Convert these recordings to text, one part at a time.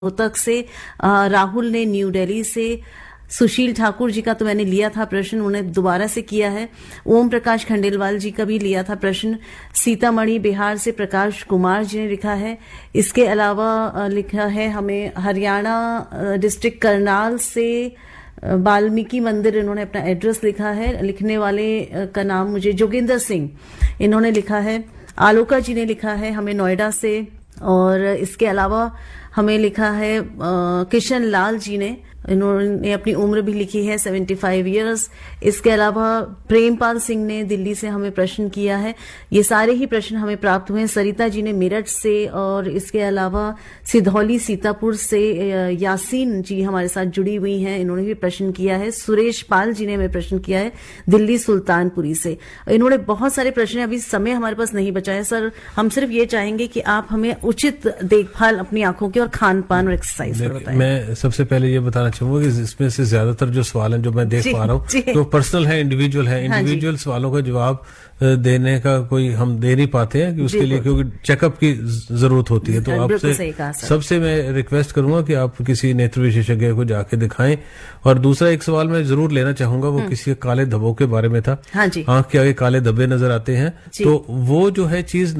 रोहतक से, राहुल ने न्यू दिल्ली से, सुशील ठाकुर जी का तो मैंने लिया था प्रश्न, उन्हें दोबारा से किया है। ओम प्रकाश खंडेलवाल जी का भी लिया था प्रश्न। सीतामढ़ी बिहार से प्रकाश कुमार जी ने लिखा है। इसके अलावा लिखा है हमें हरियाणा डिस्ट्रिक्ट करनाल से वाल्मीकि मंदिर, इन्होंने अपना एड्रेस लिखा है। लिखने वाले का नाम मुझे जोगिंदर सिंह इन्होंने लिखा है। आलोका जी ने लिखा है हमें नोएडा से। और इसके अलावा हमें लिखा है किशन लाल जी ने, इन्होंने अपनी उम्र भी लिखी है 75 इयर्स। इसके अलावा प्रेमपाल सिंह ने दिल्ली से हमें प्रश्न किया है। ये सारे ही प्रश्न हमें प्राप्त हुए हैं। सरिता जी ने मेरठ से, और इसके अलावा सिधौली सीतापुर से यासीन जी हमारे साथ जुड़ी हुई हैं, इन्होंने भी प्रश्न किया है। सुरेश पाल जी ने हमें प्रश्न किया है दिल्ली सुल्तानपुरी से। इन्होंने बहुत सारे प्रश्न, अभी समय हमारे पास नहीं बचा है सर, हम सिर्फ ये चाहेंगे कि आप हमें उचित देखभाल अपनी आंखों की और खान पान और एक्सरसाइज पर बताएं। मैं सबसे पहले ये बताना चाहूंगा कि इसमें से ज्यादातर जो सवाल हैं जो मैं देख पा रहा हूँ तो पर्सनल है, इंडिविजुअल है। इंडिविजुअल सवालों का जवाब देने का कोई हम दे नहीं पाते हैं कि उसके लिए, क्योंकि चेकअप की जरूरत होती है। तो आपसे सबसे मैं रिक्वेस्ट करूंगा कि आप किसी नेत्र विशेषज्ञ को जाके दिखाएं। और दूसरा एक सवाल मैं जरूर लेना चाहूंगा, वो किसी काले धब्बों के बारे में था। आंख के आगे काले धब्बे नजर आते हैं, तो वो जो है चीज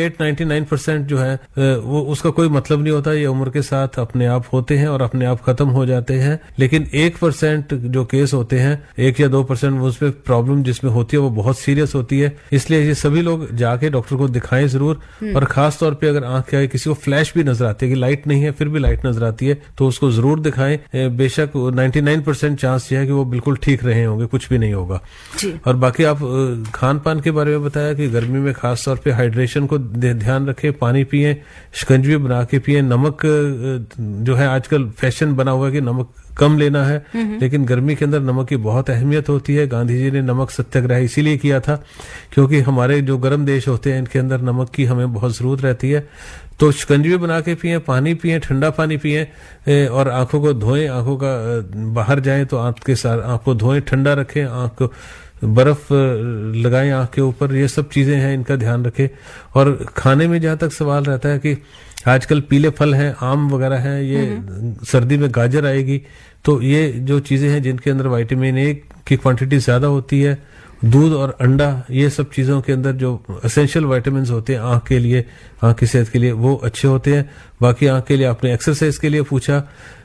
98-99% जो है वो उसका कोई मतलब नहीं होता। ये उम्र के साथ अपने आप होते हैं और अपने आप खत्म हो जाते हैं। लेकिन 1% जो केस होते हैं, 1 या 2% उसमें प्रॉब्लम जिसमें होती है वो बहुत सीरियस होती है। इसलिए ये सभी लोग जाके डॉक्टर को दिखाएं जरूर। और खास तौर पे अगर आंख के आगे किसी को फ्लैश भी नजर आती है कि लाइट नहीं है फिर भी लाइट नजर आती है, तो उसको जरूर दिखाएं। बेशक 99% चांस ये है कि वो बिल्कुल ठीक रहे होंगे, कुछ भी नहीं होगा। और बाकी आप खान पान के बारे में बताया कि गर्मी में खास तौर पे हाइड्रेशन को ध्यान रखें, पानी पिए, शिकंजी बना के पिए। नमक जो है आजकल फैशन बना हुआ है कि नमक कम लेना है, लेकिन गर्मी के अंदर नमक की बहुत अहमियत होती है। गांधी जी ने नमक सत्याग्रह इसीलिए किया था क्योंकि हमारे जो गर्म देश होते हैं इनके अंदर नमक की हमें बहुत जरूरत रहती है। तो शिकंजी बना के पिए, पानी पिए, ठंडा पानी पिए, और आंखों को धोएं। आंखों का बाहर जाएं तो आंख के साथ आंख को धोएं, ठंडा रखें, आंख को बर्फ लगाएं आंख के ऊपर। ये सब चीजें हैं, इनका ध्यान रखें। और खाने में जहां तक सवाल रहता है कि आजकल पीले फल हैं, आम वगैरह हैं, ये सर्दी में गाजर आएगी, तो ये जो चीजें हैं जिनके अंदर विटामिन ए की क्वांटिटी ज्यादा होती है, दूध और अंडा, ये सब चीजों के अंदर जो एसेंशियल विटामिन होते हैं आंख के लिए, आंख की सेहत के लिए, वो अच्छे होते हैं। बाकी आंख के लिए आपने एक्सरसाइज के लिए पूछा,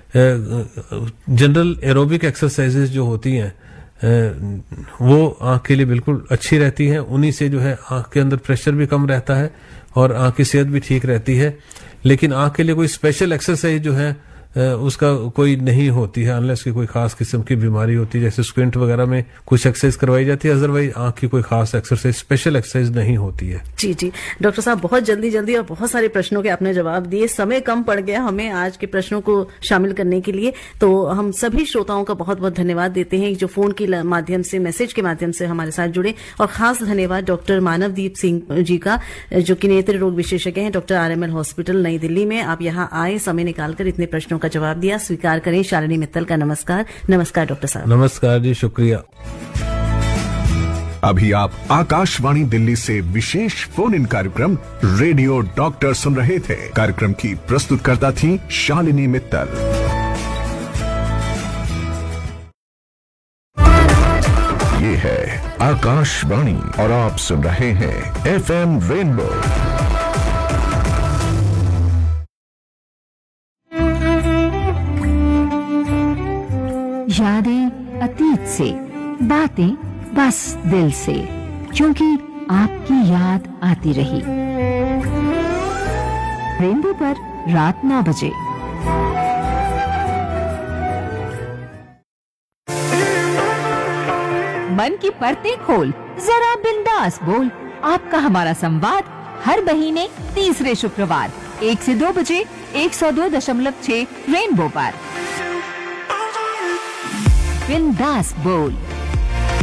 जनरल एरोबिक एक्सरसाइजेज जो होती हैं वो आंख के लिए बिल्कुल अच्छी रहती हैं। उन्हीं से जो है आंख के अंदर प्रेशर भी कम रहता है और आंख की सेहत भी ठीक रहती है। लेकिन आंख के लिए कोई स्पेशल एक्सरसाइज जो है उसका कोई नहीं होती है, अनलेस की कोई खास किस्म की बीमारी होती है, जैसे स्क्विंट वगैरह में कुछ एक्सरसाइज करवाई जाती है। अदरवाइज आंख की कोई खास एक्सरसाइज, स्पेशल एक्सरसाइज नहीं होती है। जी डॉक्टर साहब, बहुत जल्दी और बहुत सारे प्रश्नों के आपने जवाब दिए। समय कम पड़ गया हमें आज के प्रश्नों को शामिल करने के लिए, तो हम सभी श्रोताओं का बहुत बहुत धन्यवाद देते हैं जो फोन के माध्यम से, मैसेज के माध्यम से हमारे साथ जुड़े। और खास धन्यवाद डॉक्टर मानवदीप सिंह जी का, जो कि नेत्र रोग विशेषज्ञ हैं, डॉक्टर RML हॉस्पिटल नई दिल्ली में। आप यहाँ आए, समय निकालकर इतने प्रश्नों का जवाब दिया। स्वीकार करें शालिनी मित्तल का नमस्कार। नमस्कार डॉक्टर साहब। नमस्कार जी, शुक्रिया। अभी आप आकाशवाणी दिल्ली से विशेष फोन इन कार्यक्रम रेडियो डॉक्टर सुन रहे थे। कार्यक्रम की प्रस्तुतकर्ता थी शालिनी मित्तल। ये है आकाशवाणी और आप सुन रहे हैं FM रेनबो। यादें अतीत से, बातें बस दिल से, क्योंकि आपकी याद आती रही। रेनबो पर रात 9 बजे। मन की पर्दे खोल, जरा बिंदास बोल। आपका हमारा संवाद हर महीने तीसरे शुक्रवार 1 से 2 बजे 102.6 रेनबो पर। बिंदास बोल।